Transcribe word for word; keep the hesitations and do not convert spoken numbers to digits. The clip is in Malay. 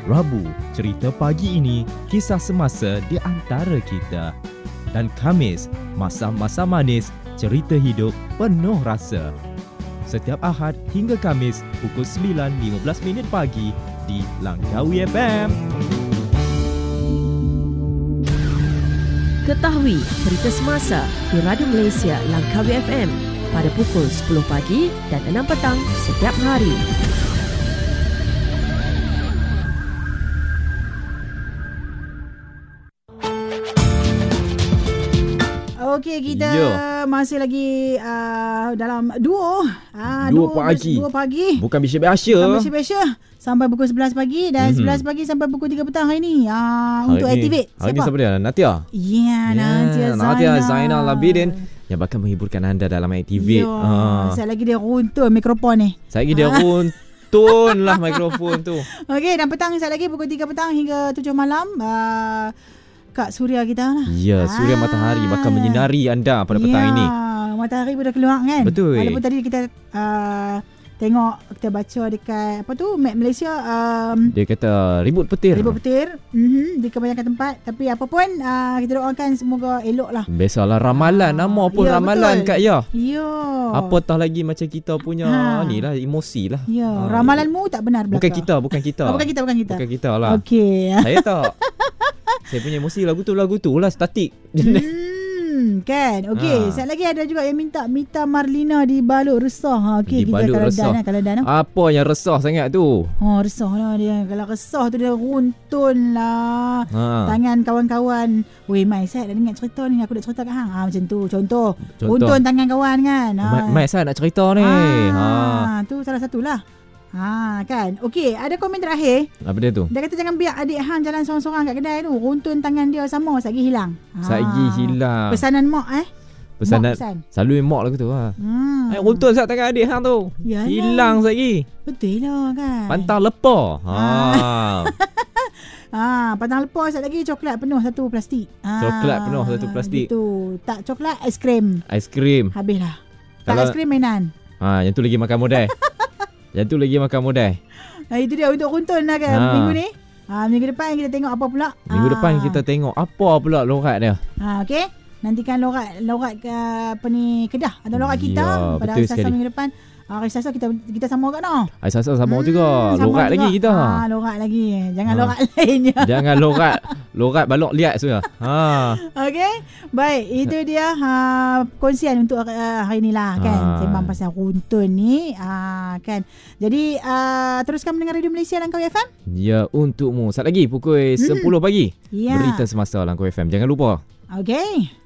Rabu, cerita pagi ini, kisah semasa di antara kita. Dan Khamis, masa-masa manis, cerita hidup penuh rasa. Setiap Ahad hingga Khamis, pukul sembilan lima belas minit pagi di Langkawi F M. Ketahui cerita semasa di Radio Malaysia Langkawi F M pada pukul sepuluh pagi dan enam petang setiap hari. Okey, kita Yo. masih lagi uh, dalam duo. Uh, Dua pagi. Dua pagi. Bukan biasa-biasa. Sampai special sampai pukul sebelas pagi dan mm-hmm. sebelas pagi sampai pukul tiga petang hari ni. Uh, untuk ini, activate. Hari ni siapa dia? Natia? Ya, yeah, Natia Zainal. Natia Zainal Labidin yang bakal menghibur anda dalam activate. Yo, Ha. Saya lagi dia runtun mikrofon ni. Saya lagi dia runtun lah mikrofon tu. Okey, dan petang saya lagi pukul tiga petang hingga tujuh malam. Uh, Kak Suria kita lah. Ya, Suria Matahari bakal menyinari anda pada petang ya, ini. Matahari pun dah keluar kan. Betul. Walaupun tadi kita uh, tengok, kita baca dekat apa tu, Map Malaysia, um, Dia kata ribut petir. ribut petir mm-hmm, di kebanyakan tempat. Tapi apa pun, uh, kita doakan semoga elok lah. Biasalah ramalan, nama pun Ya, ramalan betul. Kak Ya. Ya. Apatah lagi macam kita punya Ha. ni lah, emosi lah. Ya, Ha, ramalanmu tak benar belaka. Bukan kita, bukan kita. Oh, bukan kita, bukan kita. Bukan kita lah. Okey. Saya tak. Saya punya emosi lagu tu lagu tu lah statik. Hmm, kan. Okey, Ha. sat lagi ada juga yang minta Mita Marlina dibalut resah. Ha, okey, kita Dibalut kalau resah. dan kalau dan. Apa yang resah sangat tu? Oh, resah lah dia. Kalau resah tu dia runtun lah. Ha. Tangan kawan-kawan. Weh, Mai, saya dah dengar cerita ni. Aku nak cerita kat hang. Ah, macam tu. Contoh. Contoh. Runtun tangan kawan kan. Mai, Mai saya nak cerita ni. Ha. Ah, tu salah satulah. Ha, kan. Okey, ada komen terakhir. Apa dia tu? Dia kata jangan biar adik hang jalan sorang-sorang kat kedai tu. Runtun tangan dia sama. Satgi hilang. Satgi hilang. Pesanan mak eh. Pesanan Mak pesan. selalu mak lagu tu ha. Hmm. Eh, runtun sat tangan adik hang tu. Yalah. Hilang satgi. Betul lah kan. Pantang lepa. Ha. Ah, pantang lepas sat lagi coklat penuh satu plastik. Ah, Coklat penuh satu plastik. Gitu. Tak coklat, aiskrim. Aiskrim. Habislah. Tak Kalau- aiskrim mainan. Ha, yang tu lagi makan modal. Yang tu lagi makan modal. Ah, itu dia untuk runtun lah kan Ha. minggu ni. Ah, minggu depan kita tengok apa pula. Minggu Ah. depan kita tengok apa pula lorat dia. Ah, okey. Nantikan lorat lorat ke apa ni Kedah atau lorat kita Ya, pada betul hari Selasa sekali. minggu depan. Ah, hari Selasa kita kita sama kat noh. Hari Selasa sama Hmm, juga. sama Lorat juga. lagi kita. Ah, lorat lagi. Jangan Ha. lorat lainnya. Jangan lorat. Lorat balok liat sudah. Ha. Okey. Baik, itu dia ha, kongsian untuk uh, hari ni lah kan. Ha. Sembang pasal runtun ni uh, kan. Jadi uh, teruskan mendengar Radio Malaysia Langkawi F M. Ya, untukmu. Sat lagi pukul sepuluh pagi. Ya. Berita semasa Langkawi F M. Jangan lupa. Okey.